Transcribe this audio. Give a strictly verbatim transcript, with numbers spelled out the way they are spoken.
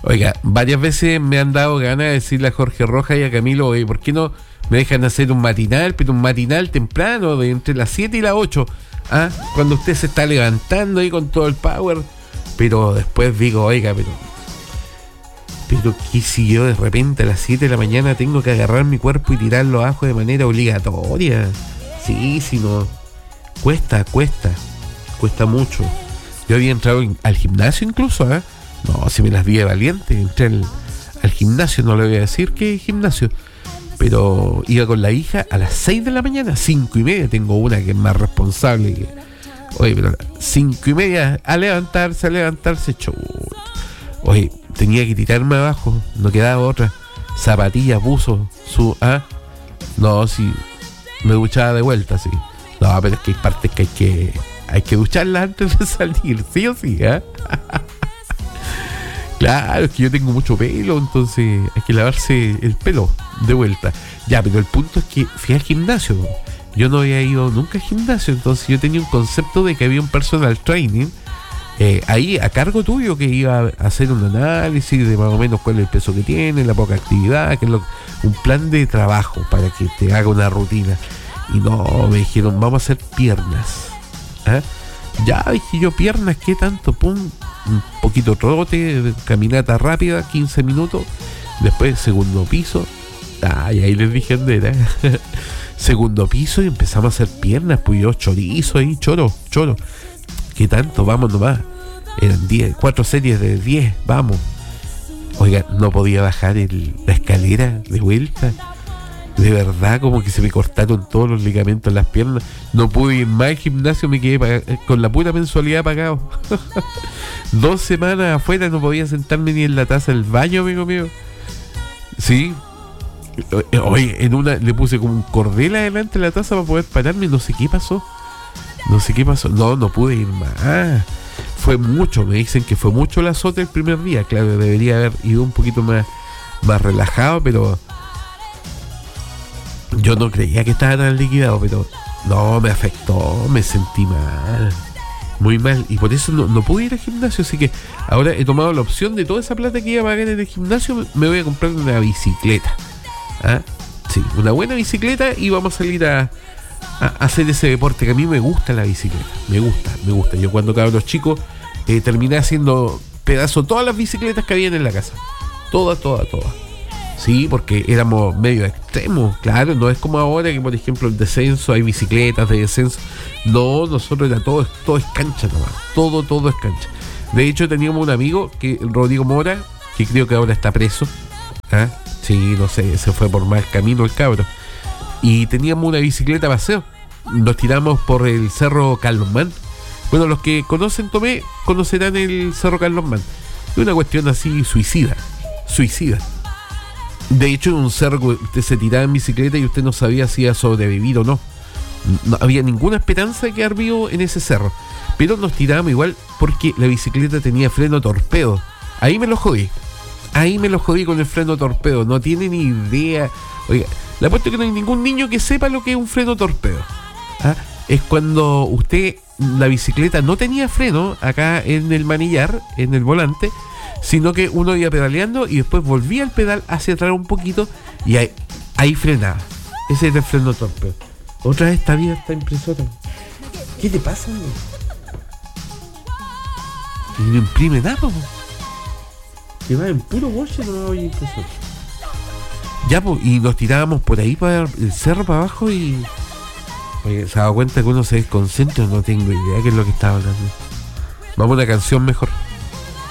Oiga, varias veces me han dado ganas de decirle a Jorge Rojas y a Camilo, oye, ¿por qué no me dejan hacer un matinal, pero un matinal temprano, de entre las siete y las ocho? ¿Ah? Cuando usted se está levantando ahí con todo el power. Pero después digo, oiga, pero... Pero ¿qué si yo de repente a las siete de la mañana tengo que agarrar mi cuerpo y tirarlo abajo de manera obligatoria? Sí, si no... Cuesta, cuesta. Cuesta mucho. Yo había entrado en, al gimnasio incluso, ¿eh? No, si me las vi de valiente. Entré al, al gimnasio, no le voy a decir qué gimnasio. Pero iba con la hija a las seis de la mañana, cinco y media. Tengo una que es más responsable que... Oye, pero cinco y media a levantarse, a levantarse, chut. Oye, tenía que tirarme abajo, no quedaba otra. Zapatillas, buzo, su... ¿Ah? No, sí, me duchaba de vuelta, sí. No, pero es que hay partes que hay que... Hay que ducharlas antes de salir, sí o sí, ¿eh? Claro, es que yo tengo mucho pelo, entonces hay que lavarse el pelo de vuelta. Ya, pero el punto es que fui al gimnasio. Yo no había ido nunca al gimnasio, entonces yo tenía un concepto de que había un personal training eh, ahí a cargo tuyo que iba a hacer un análisis de más o menos cuál es el peso que tiene, la poca actividad, que es lo, un plan de trabajo para que te haga una rutina. Y no, me dijeron, vamos a hacer piernas. ¿Ah? Ya dije yo, piernas, ¿qué tanto? Pum, un poquito trote, caminata rápida, quince minutos. Después, segundo piso. Ah, y ahí les dije dónde era. Segundo piso y empezamos a hacer piernas. Pues yo, chorizo ahí, choro, choro. ¿Qué tanto? Vamos nomás. Eran diez, cuatro series de diez, vamos. Oiga, no podía bajar el, la escalera de vuelta. De verdad, como que se me cortaron todos los ligamentos en las piernas. No pude ir más al gimnasio, me quedé pag- con la pura mensualidad pagado. Dos semanas afuera, no podía sentarme ni en la taza del baño, amigo mío. Sí. Oye, en una le puse como un cordel adelante de la taza para poder pararme. No sé qué pasó. No sé qué pasó. No, no pude ir más. Fue mucho, me dicen que fue mucho el azote el primer día. Claro, debería haber ido un poquito más, más relajado, pero... Yo no creía que estaba tan liquidado, pero no, me afectó, me sentí mal, muy mal, y por eso no, no pude ir al gimnasio. Así que ahora he tomado la opción de toda esa plata que iba a pagar en el gimnasio, me voy a comprar una bicicleta. ¿Ah? Sí, una buena bicicleta, y vamos a salir a, a hacer ese deporte que a mí me gusta, la bicicleta, me gusta, me gusta. Yo cuando cabros chicos eh, terminé haciendo pedazo todas las bicicletas que habían en la casa, todas, todas, todas. Sí, porque éramos medio extremos, claro, no es como ahora que, por ejemplo, el descenso, hay bicicletas de descenso. No, nosotros era todo, todo es cancha nomás, todo, todo es cancha. De hecho, teníamos un amigo, que Rodrigo Mora, que creo que ahora está preso. ¿Ah? Sí, no sé, se fue por mal camino el cabro. Y teníamos una bicicleta paseo, nos tiramos por el Cerro Carlos Mann. Bueno, los que conocen Tomé, conocerán el Cerro Carlos Mann. Es una cuestión así suicida, suicida. De hecho, en un cerro usted se tiraba en bicicleta y usted no sabía si iba a sobrevivir o no. No había ninguna esperanza de quedar vivo en ese cerro. Pero nos tirábamos igual porque la bicicleta tenía freno torpedo. Ahí me lo jodí. Ahí me lo jodí con el freno torpedo. No tiene ni idea. Oiga, le apuesto que no hay ningún niño que sepa lo que es un freno torpedo. ¿Ah? Es cuando usted, la bicicleta no tenía freno acá en el manillar, en el volante, sino que uno iba pedaleando y después volvía el pedal hacia atrás un poquito y ahí, ahí frenaba. Ese era el freno torpe. Otra vez está bien esta impresora. ¿Qué te pasa, no? Y no imprime nada, po. Que va en puro boche, no va a impresora. Ya, pues, y nos tirábamos por ahí para el cerro para abajo y... Oye, se ha dado cuenta que uno se desconcentra, no tengo idea qué es lo que estaba hablando. Vamos a una canción mejor.